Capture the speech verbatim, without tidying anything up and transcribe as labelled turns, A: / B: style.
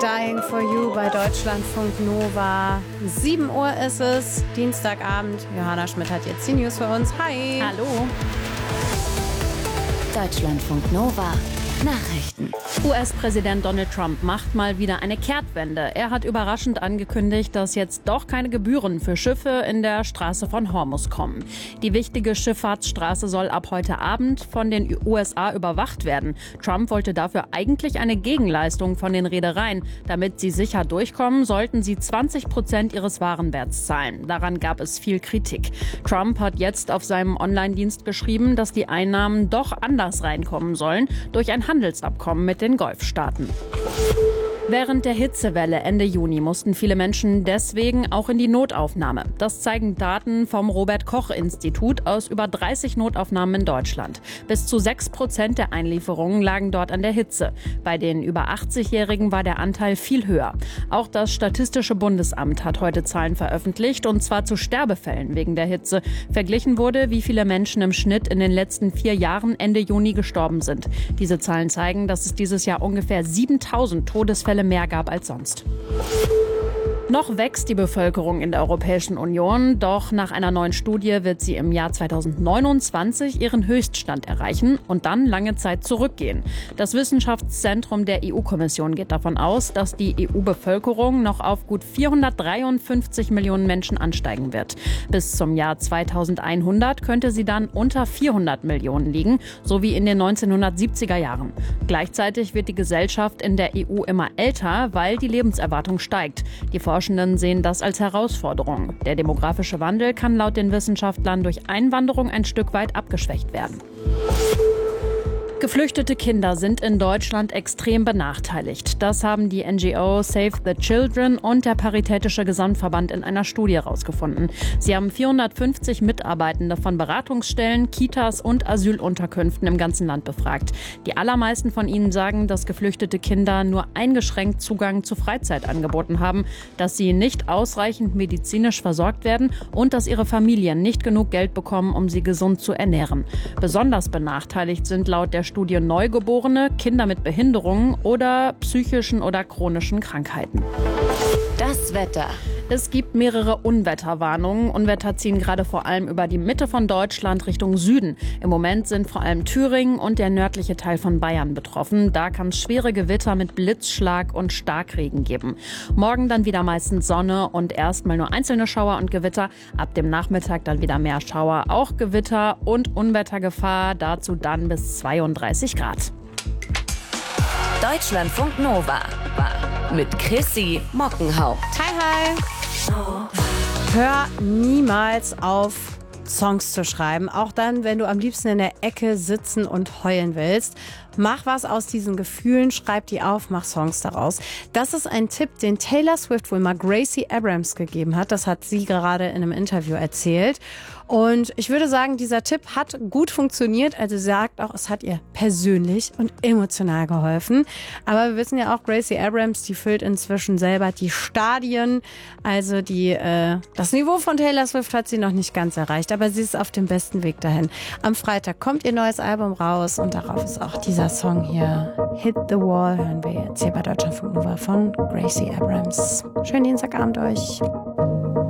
A: Dying for You bei Deutschlandfunk Nova. sieben Uhr ist es, Dienstagabend. Johanna Schmidt hat jetzt die News für uns. Hi.
B: Hallo.
C: Deutschlandfunk Nova. Nachrichten.
B: U S-Präsident Donald Trump macht mal wieder eine Kehrtwende. Er hat überraschend angekündigt, dass jetzt doch keine Gebühren für Schiffe in der Straße von Hormuz kommen. Die wichtige Schifffahrtsstraße soll ab heute Abend von den U S A überwacht werden. Trump wollte dafür eigentlich eine Gegenleistung von den Reedereien. Damit sie sicher durchkommen, sollten sie zwanzig Prozent ihres Warenwerts zahlen. Daran gab es viel Kritik. Trump hat jetzt auf seinem Online-Dienst geschrieben, dass die Einnahmen doch anders reinkommen sollen, durch ein Handelsabkommen mit den Golfstaaten. Während der Hitzewelle Ende Juni mussten viele Menschen deswegen auch in die Notaufnahme. Das zeigen Daten vom Robert-Koch-Institut aus über dreißig Notaufnahmen in Deutschland. Bis zu sechs Prozent der Einlieferungen lagen dort an der Hitze. Bei den über achtzig-Jährigen war der Anteil viel höher. Auch das Statistische Bundesamt hat heute Zahlen veröffentlicht, und zwar zu Sterbefällen wegen der Hitze. Verglichen wurde, wie viele Menschen im Schnitt in den letzten vier Jahren Ende Juni gestorben sind. Diese Zahlen zeigen, dass es dieses Jahr ungefähr siebentausend Todesfälle mehr gab als sonst. Noch wächst die Bevölkerung in der Europäischen Union, doch nach einer neuen Studie wird sie im Jahr zweitausendneunundzwanzig ihren Höchststand erreichen und dann lange Zeit zurückgehen. Das Wissenschaftszentrum der E U-Kommission geht davon aus, dass die E U-Bevölkerung noch auf gut vierhundertdreiundfünfzig Millionen Menschen ansteigen wird. Bis zum Jahr zweitausendeinhundert könnte sie dann unter vierhundert Millionen liegen, so wie in den neunzehnhundertsiebziger Jahren. Gleichzeitig wird die Gesellschaft in der E U immer älter, weil die Lebenserwartung steigt. Die Forschenden sehen das als Herausforderung. Der demografische Wandel kann laut den Wissenschaftlern durch Einwanderung ein Stück weit abgeschwächt werden. Geflüchtete Kinder sind in Deutschland extrem benachteiligt. Das haben die N G O Save the Children und der Paritätische Gesamtverband in einer Studie herausgefunden. Sie haben vierhundertfünfzig Mitarbeitende von Beratungsstellen, Kitas und Asylunterkünften im ganzen Land befragt. Die allermeisten von ihnen sagen, dass geflüchtete Kinder nur eingeschränkt Zugang zu Freizeitangeboten haben, dass sie nicht ausreichend medizinisch versorgt werden und dass ihre Familien nicht genug Geld bekommen, um sie gesund zu ernähren. Besonders benachteiligt sind laut der Studie Neugeborene, Kinder mit Behinderungen oder psychischen oder chronischen Krankheiten.
C: Das Wetter.
B: Es gibt mehrere Unwetterwarnungen. Unwetter ziehen gerade vor allem über die Mitte von Deutschland Richtung Süden. Im Moment sind vor allem Thüringen und der nördliche Teil von Bayern betroffen. Da kann es schwere Gewitter mit Blitzschlag und Starkregen geben. Morgen dann wieder meistens Sonne und erstmal nur einzelne Schauer und Gewitter. Ab dem Nachmittag dann wieder mehr Schauer, auch Gewitter und Unwettergefahr. Dazu dann bis zweiunddreißig Grad.
C: Deutschlandfunk Nova mit Chrissy Mockenhaupt.
A: Hi, hi. Hör niemals auf, Songs zu schreiben. Auch dann, wenn du am liebsten in der Ecke sitzen und heulen willst. Mach was aus diesen Gefühlen, schreib die auf, mach Songs daraus. Das ist ein Tipp, den Taylor Swift wohl mal Gracie Abrams gegeben hat. Das hat sie gerade in einem Interview erzählt. Und ich würde sagen, dieser Tipp hat gut funktioniert. Also sie sagt auch, es hat ihr persönlich und emotional geholfen. Aber wir wissen ja auch, Gracie Abrams, die füllt inzwischen selber die Stadien. Also die, äh, das Niveau von Taylor Swift hat sie noch nicht ganz erreicht. Aber sie ist auf dem besten Weg dahin. Am Freitag kommt ihr neues Album raus und darauf ist auch dieser Song hier, Hit the Wall, hören wir jetzt hier bei Deutschlandfunk Nova von Gracie Abrams. Schönen Dienstagabend euch.